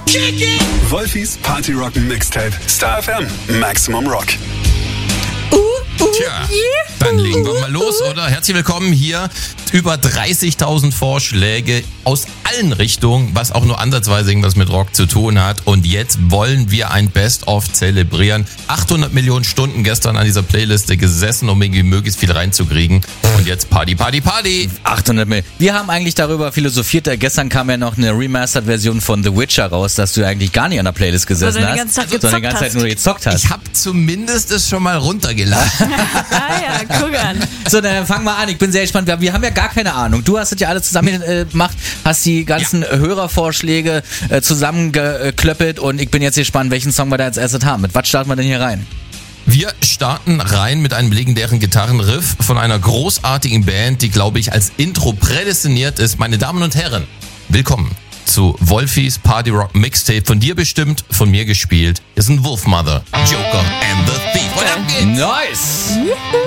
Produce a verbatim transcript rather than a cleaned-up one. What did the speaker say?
Wolfis Party Rock Mixtape. Star F M. Maximum Rock. Tja, dann legen wir mal los, oder? Herzlich willkommen hier. Über dreißigtausend Vorschläge aus allen Richtungen, was auch nur ansatzweise irgendwas mit Rock zu tun hat. Und jetzt wollen wir ein Best-of zelebrieren. achthundert Millionen Stunden gestern an dieser Playliste gesessen, um irgendwie möglichst viel reinzukriegen. Und jetzt Party, Party, Party. achthundert Millionen. Wir haben eigentlich darüber philosophiert. Gestern kam ja noch eine Remastered-Version von The Witcher raus, dass du eigentlich gar nicht an der Playlist gesessen Sondern hast, die ganze Zeit sondern die ganze Zeit nur gezockt hast. Ich habe zumindest es schon mal runtergeladen. Ah ja, guck an. So, dann fangen wir an. Ich bin sehr gespannt. Wir, wir haben ja gar keine Ahnung. Du hast es ja alle zusammen äh, gemacht, hast die ganzen ja. Hörervorschläge äh, zusammengeklöppelt und ich bin jetzt gespannt, welchen Song wir da als erstes haben. Mit was starten wir denn hier rein? Wir starten rein mit einem legendären Gitarrenriff von einer großartigen Band, die, glaube ich, als Intro prädestiniert ist. Meine Damen und Herren, willkommen zu Wolfis Party Rock Mixtape. Von dir bestimmt, von mir gespielt. Ist ein Wolfmother, Joker and the Thief. Und ab geht's. Nice!